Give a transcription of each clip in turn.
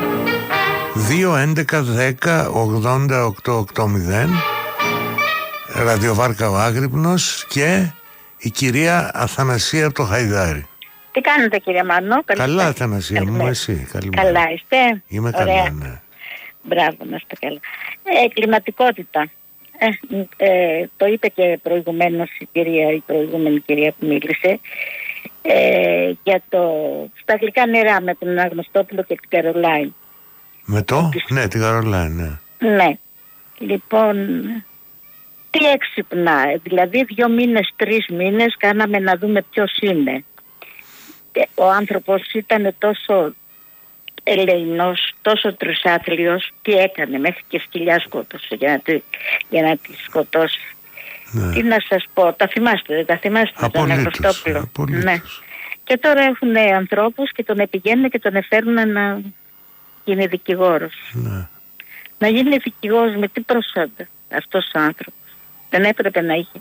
2-11-10-80-880 Ραδιοβάρκα ο Άγρυπνος και η κυρία Αθανασία από το Χαϊδάρι. Τι κάνετε, κύριε Μάνο? Καλά, Αθανασία μου, εσύ? Καλά είστε? Είμαι ωραία. Καλά, ναι. Μπράβο, να είστε καλά. Κλιματικότητα. Το είπε και προηγουμένως η προηγούμενη κυρία που μίλησε. Για στα γλυκά νερά με τον Αγνωστόπουλο και την Καρολάιν. Ναι, την Καρολάιν, ναι. Ναι. Λοιπόν, τι έξυπνα. Δηλαδή 2 μήνες, 3 μήνες κάναμε να δούμε ποιος είναι. Ο άνθρωπος ήταν τόσο ελεηνός, τόσο τρισάθλιος. Τι έκανε, μέχρι και σκυλιά σκότωσε για να τη σκοτώσει. Ναι. Τι να σας πω, τα θυμάστε, δεν τα θυμάστε? Απολύτως. Ναι. Και τώρα έχουν ανθρώπους και τον επηγαίνουν και τον εφέρουν να γίνει δικηγόρος. Ναι. Να γίνει δικηγόρος με τι προσόντα αυτός ο άνθρωπος? Δεν έπρεπε να είχε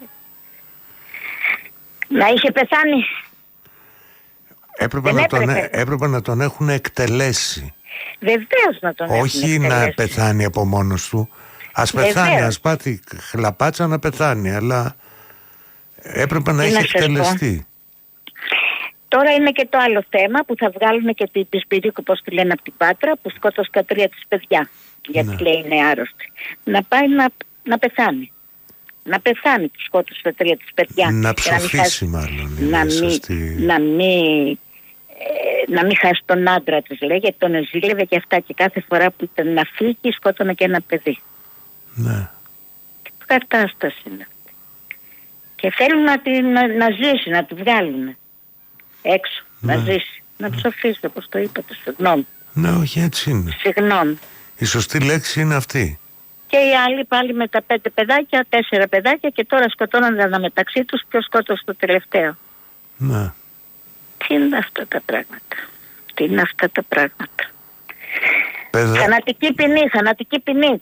πεθάνει? Έπρεπε να τον έχουν εκτελέσει. Βεβαίως να τον έχουν εκτελέσει. Όχι να πεθάνει από μόνος του. Ας πεθάνει, ας πάθει χλαπάτσα να πεθάνει, αλλά έπρεπε να έχει εκτελεστεί. Τώρα είναι και το άλλο θέμα που θα βγάλουν και την Πισπυρίκου, πώς τη λένε, από την Πάτρα, που σκότωσε 3 της παιδιά, γιατί λέει είναι άρρωστη. Να πάει να πεθάνει. Να πεθάνει που σκότωσε 3 της παιδιά. Να ψοφήσει μάλλον. Να μην χάσει τον άντρα της, λέει, γιατί τον ζήλευε και αυτά, και κάθε φορά που ήταν να φύγει σκότωνε και ένα παιδί. Ναι. Τι κατάσταση είναι αυτή? Και θέλουν να ζήσει, να τη βγάλουν έξω, να ζήσει, να ψοφήσει, όπως το είπατε, συγγνώμη. Ναι, όχι, έτσι είναι. Συγγνώμη. Η σωστή λέξη είναι αυτή. Και οι άλλοι πάλι με τα 5 παιδάκια, 4 παιδάκια, και τώρα σκοτώνονται αναμεταξύ τους ποιος σκότωσε το τελευταίο. Ναι. Τι είναι αυτά τα πράγματα? Θανατική ποινή,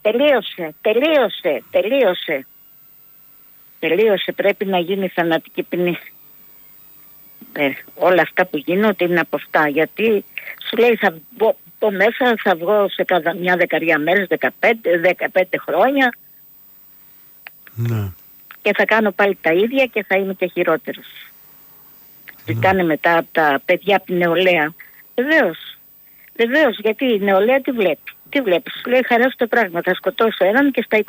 τελείωσε, πρέπει να γίνει θανατική ποινή. Όλα αυτά που γίνονται είναι από αυτά, γιατί σου λέει θα βγω σε μια 10 μέρες, 15 χρόνια, ναι, και θα κάνω πάλι τα ίδια και θα είμαι και χειρότερος. Ζητάνε μετά από τα παιδιά από την νεολαία. Βεβαίως, γιατί η νεολαία τι βλέπει? Σου λέει χαρά στο πράγμα, θα σκοτώσω έναν και στα